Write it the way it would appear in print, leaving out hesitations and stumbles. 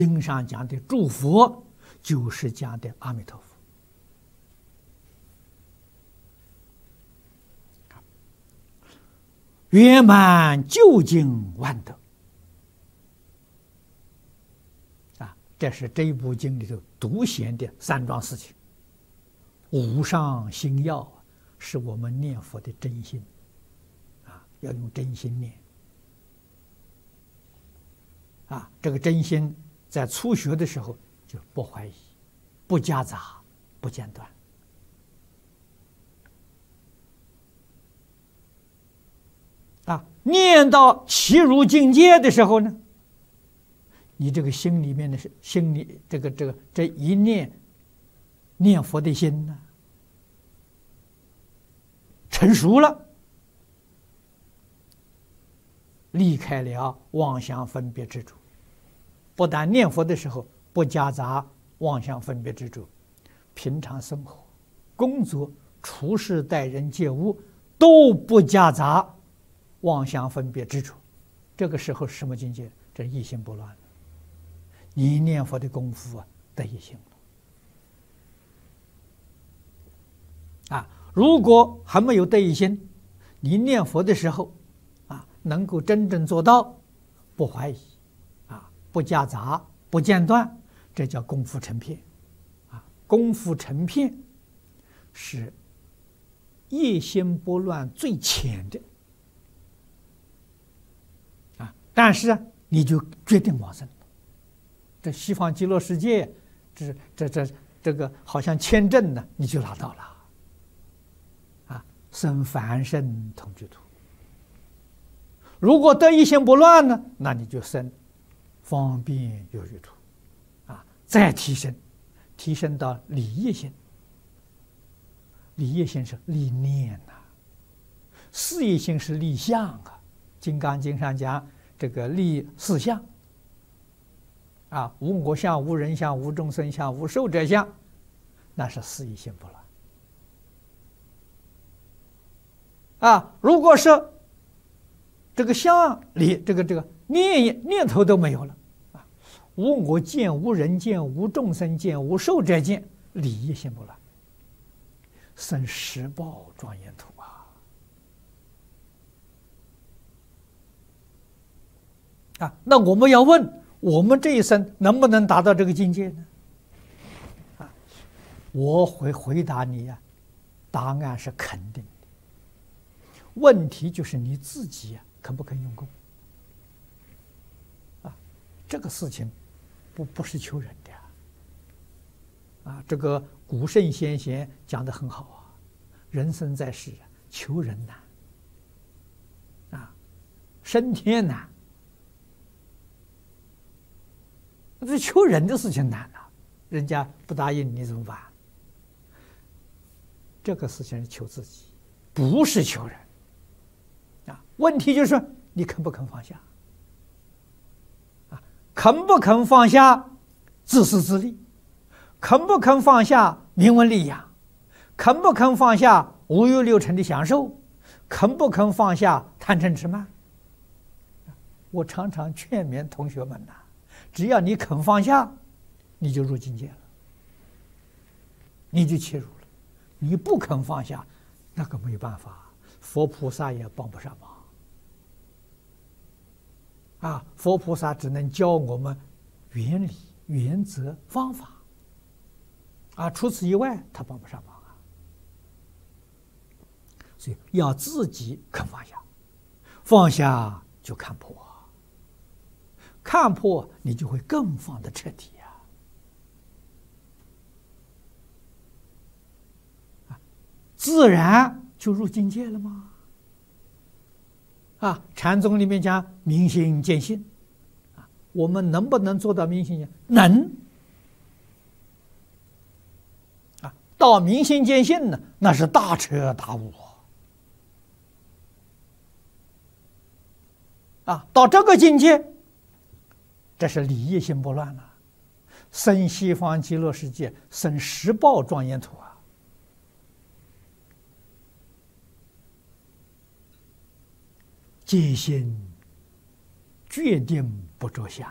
经上讲的诸佛，就是讲的阿弥陀佛。圆满究竟万德啊，这是这一部经里头独显的三桩事情。无上心要是我们念佛的真心啊，要用真心念啊。这个真心在初学的时候就不怀疑、不夹杂、不间断。啊，念到契入境界的时候呢，你这个心里面的心里这一念念佛的心呢，成熟了，离开了妄想分别执着。不但念佛的时候不夹杂妄想分别执着，平常生活、工作、处事、待人接物都不夹杂妄想分别执着。这个时候是什么境界？这一心不乱了。你念佛的功夫啊，得一心了啊！如果还没有得一心，你念佛的时候啊，能够真正做到不怀疑啊，不夹杂、不间断，这叫功夫成片啊！功夫成片是一心不乱最浅的啊！但是你就决定往生了。这西方极乐世界，这个好像签证呢，你就拿到了啊！生凡圣同居土。如果得一心不乱呢，那你就生方便有余土啊！再提升到理业心。理业心是立念呐，事业心是立相啊。《金刚经》上讲这个立四相啊，无我相、无人相、无众生相、无寿者相，那是事业心不乱啊。如果是这个相里这个念头都没有了啊，无我见、无人见、无众生见、无寿者见，理业心不乱，生十报庄严土啊！那我们要问，我们这一生能不能达到这个境界呢？啊，我会回答你呀，答案是肯定的。问题就是你自己呀，肯不肯用功？啊，这个事情不是求人的呀。啊，这个古圣先贤讲得很好啊，人生在世，求人难，啊，升天难。这求人的事情难啊，人家不答应你怎么办？这个事情是求自己，不是求人啊。问题就是你肯不肯放下啊？肯不肯放下自私自利？肯不肯放下名闻利养？肯不肯放下五欲六尘的享受？肯不肯放下贪嗔痴慢？我常常劝勉同学们呐，只要你肯放下，你就入境界了，你就切入了。你不肯放下，那个没有办法，佛菩萨也帮不上忙啊！佛菩萨只能教我们原理、原则、方法啊，除此以外他帮不上忙啊。所以要自己肯放下，放下就看破。看破，你就会更放得彻底啊！自然就入境界了吗？啊，禅宗里面讲明心见性啊，我们能不能做到明心见？能啊！到明心见性呢，那是大彻大悟啊！到这个境界。这是理业心不乱了，生西方极乐世界，生十报庄严土啊！戒心决定不着相。